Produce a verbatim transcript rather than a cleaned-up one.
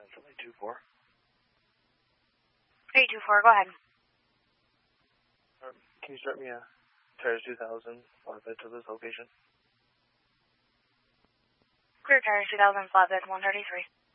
eight two four. eight two four, go ahead. Um, can you start me a Tires two thousand flatbed to this location? Clear Tires two thousand flatbed one thirty-three.